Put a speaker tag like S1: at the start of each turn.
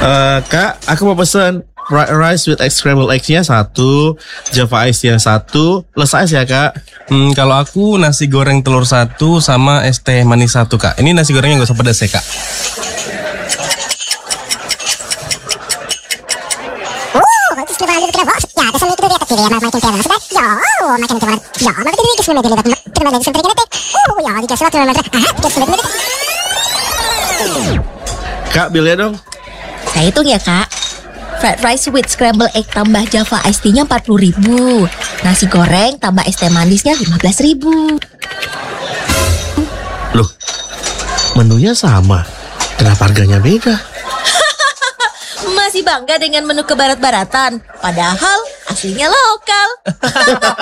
S1: Kak, aku mau pesen fried rice with egg scrambled eggs-nya 1, Java Ice-nya 1, plus ice ya kak.
S2: Kalau aku nasi goreng telur 1 sama es teh manis 1 kak. Ini nasi gorengnya gak usah pedas ya kak.
S1: Kak, bilnya dong.
S3: Saya hitung ya kak. Fried rice with scrambled egg tambah Java Iced Tea-nya 40.000. Nasi goreng tambah es teh manisnya 15.000.
S1: Loh, menunya sama. Kenapa harganya beda?
S3: Masih bangga dengan menu kebarat-baratan, padahal aslinya lokal.